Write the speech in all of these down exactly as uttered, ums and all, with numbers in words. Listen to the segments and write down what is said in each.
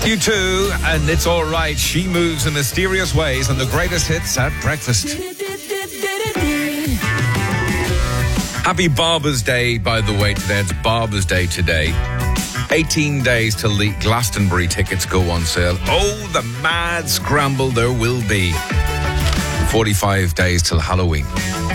You too, and it's all right. She moves in mysterious ways and the greatest hits at breakfast. Happy Barber's Day, by the way, today. It's Barber's Day today. eighteen days till the Glastonbury tickets go on sale. Oh, the mad scramble there will be. forty-five days till Halloween.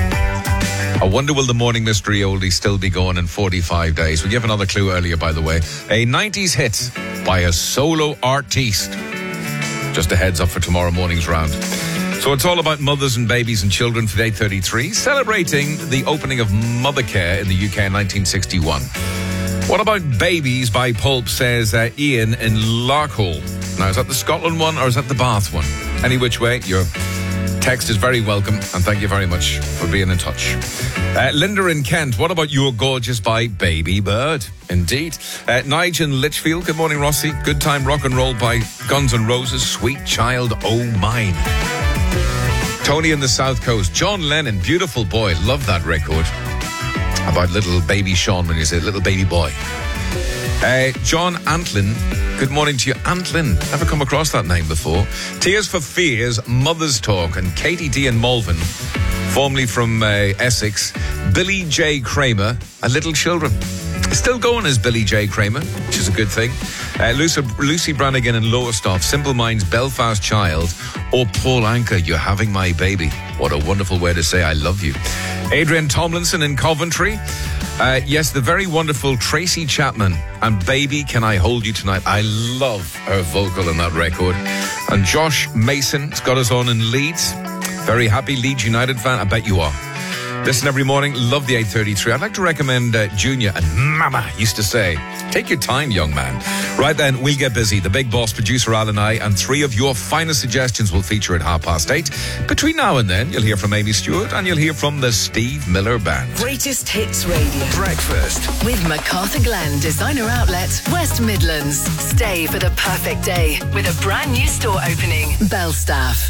I wonder, will the morning mystery oldie still be going in forty-five days? We gave another clue earlier, by the way. A nineties hit by a solo artiste. Just a heads up for tomorrow morning's round. So it's all about mothers and babies and children for eight thirty-three, celebrating the opening of Mothercare in the U K in nineteen sixty-one. What about babies by Pulp, says uh, Ian in Larkhall. Now, is that the Scotland one or is that the Bath one? Any which way, your text is very welcome, and thank you very much for being in touch. Uh, Linda in Kent, what about You're Gorgeous by Baby Bird? Indeed. Uh, Nigel in Litchfield, good morning, Rossi. Good Time Rock and Roll by Guns N' Roses, Sweet Child O' Mine. Tony in the South Coast, John Lennon, Beautiful Boy, love that record. About little baby Sean when you say little baby boy. Uh, John Antlin, good morning to you. Antlin, never come across that name before. Tears for Fears, Mother's Talk, and Katie D in Malvern, formerly from uh, Essex. Billy J. Kramer, A Little Children. Still going as Billy J. Kramer, which is a good thing. Uh, Lucy, Lucy Brannigan in Lowestoft, Simple Minds, Belfast Child, or Paul Anka, You're Having My Baby. What a wonderful way to say I love you. Adrian Tomlinson in Coventry. Uh, yes, the very wonderful Tracy Chapman and Baby Can I Hold You Tonight. I love her vocal in that record. And Josh Mason's got us on in Leeds. Very happy Leeds United fan. I bet you are. Listen every morning, love the eight thirty-three. I'd like to recommend uh, Junior and Mama used to say, take your time, young man. Right then, we'll get busy. The big boss, producer Al and I, and three of your finest suggestions will feature at half past eight. Between now and then, you'll hear from Amy Stewart and you'll hear from the Steve Miller Band. Greatest Hits Radio. Breakfast. With MacArthur Glen Designer Outlet, West Midlands. Stay for the perfect day with a brand new store opening. Belstaff.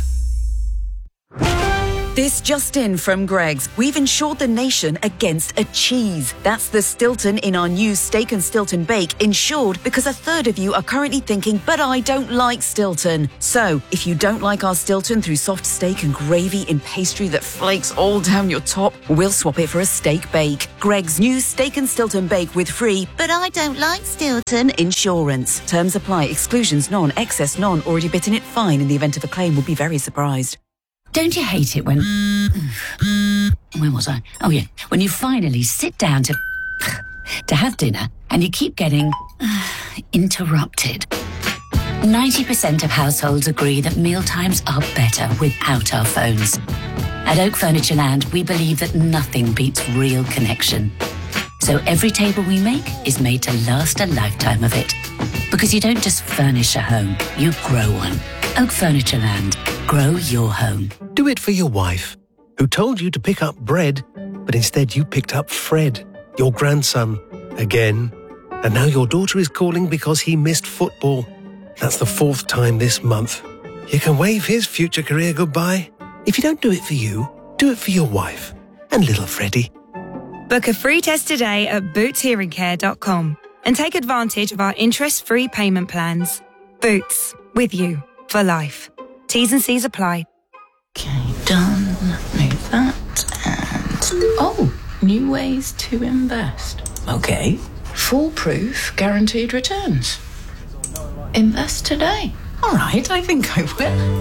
This just in from Greggs. We've insured the nation against a cheese. That's the Stilton in our new Steak and Stilton Bake, insured because a third of you are currently thinking, but I don't like Stilton. So, if you don't like our Stilton through soft steak and gravy in pastry that flakes all down your top, we'll swap it for a steak bake. Greggs' new Steak and Stilton Bake with free, but I don't like Stilton insurance. Terms apply. Exclusions none. Excess none. Already bitten it fine. In the event of a claim, will be very surprised. Don't you hate it when... Where was I? Oh, yeah. When you finally sit down to... to have dinner and you keep getting... interrupted. ninety percent of households agree that mealtimes are better without our phones. At Oak Furniture Land, we believe that nothing beats real connection. So every table we make is made to last a lifetime of it. Because you don't just furnish a home, you grow one. Oak Furniture Land. Grow your home. Do it for your wife, who told you to pick up bread, but instead you picked up Fred, your grandson, again. And now your daughter is calling because he missed football. That's the fourth time this month. You can wave his future career goodbye. If you don't do it for you, do it for your wife and little Freddie. Book a free test today at boots hearing care dot com and take advantage of our interest-free payment plans. Boots, with you for life. T's and C's apply. Okay, done. Move that and... Oh, new ways to invest. Okay. Foolproof guaranteed returns. Invest today. All right, I think I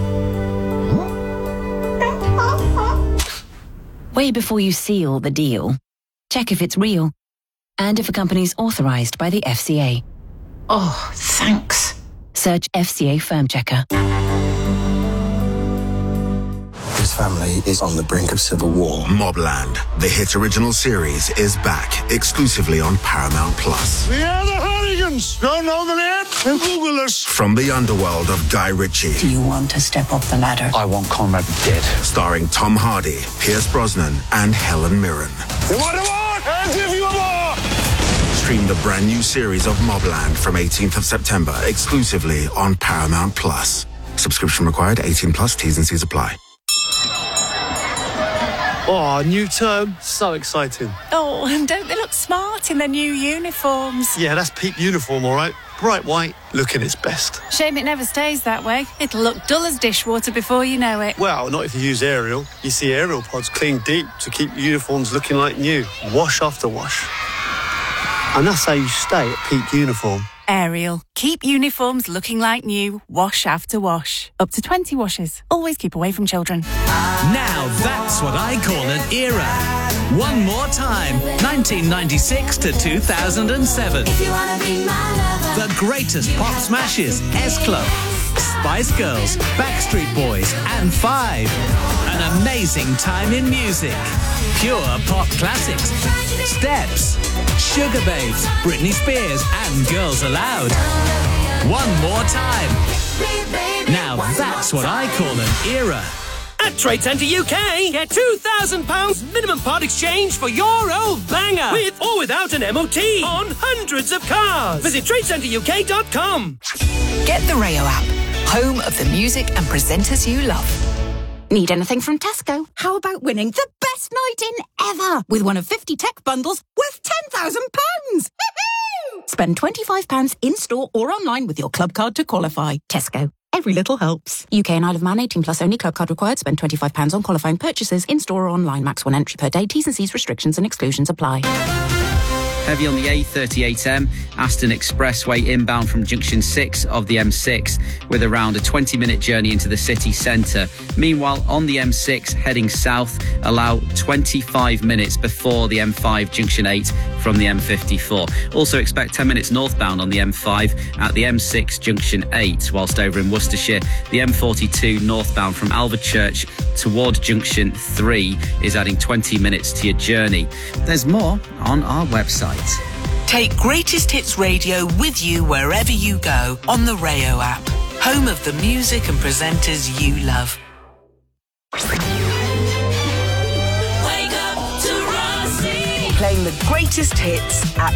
will. Way before you seal the deal, check if it's real and if a company's authorized by the F C A. Oh, thanks. Search F C A Firm Checker. His family is on the brink of civil war. Mobland, the hit original series, is back exclusively on Paramount Plus. We are the Hardigans. Don't know the name? Then Google us. From the underworld of Guy Ritchie. Do you want to step up the ladder? I want Conrad dead. Starring Tom Hardy, Pierce Brosnan, and Helen Mirren. You want more? I'll give you more. Stream the brand new series of Mobland from eighteenth of September exclusively on Paramount Plus. Subscription required. eighteen plus. T's and C's apply. Oh, new term. So exciting. Oh, and don't they look smart in their new uniforms? Yeah, that's peak uniform, all right. Bright white, looking its best. Shame it never stays that way. It'll look dull as dishwater before you know it. Well, not if you use Ariel. You see Ariel pods clean deep to keep uniforms looking like new. Wash after wash. And that's how you stay at peak uniform. Ariel. Keep uniforms looking like new. Wash after wash. Up to twenty washes. Always keep away from children. Now that's what I call an era. One more time. nineteen ninety-six to two thousand seven. If you wanna be my lover. The greatest pop smashes. S Club, Spice Girls, Backstreet Boys and Five. An amazing time in music. Pure pop classics. Steps, Sugar Babes, Britney Spears and Girls Aloud. One more time. Now that's what I call an era. At Trade Centre U K, get two thousand pounds minimum part exchange for your old banger. With or without an M O T on hundreds of cars. Visit trade centre U K dot com. Get the Rayo app, home of the music and presenters you love. Need anything from Tesco? How about winning the best night in ever with one of fifty tech bundles worth ten thousand pounds? Spend twenty-five pounds in-store or online with your club card to qualify. Tesco. Every little helps. U K and Isle of Man, eighteen plus only. Club card required. Spend twenty-five pounds on qualifying purchases in-store or online. Max one entry per day. T's and C's restrictions and exclusions apply. Heavy on the A thirty-eight M, Aston Expressway inbound from junction six of the M six with around a twenty minute journey into the city centre. Meanwhile, on the M six heading south, allow twenty-five minutes before the M five junction eight from the M fifty-four. Also expect ten minutes northbound on the M five at the M six junction eight, whilst over in Worcestershire, the M forty-two northbound from Alvechurch toward junction three is adding twenty minutes to your journey. There's more on our website. Take Greatest Hits Radio with you wherever you go on the Rayo app, home of the music and presenters you love. Wake up to Rossi. Playing the greatest hits at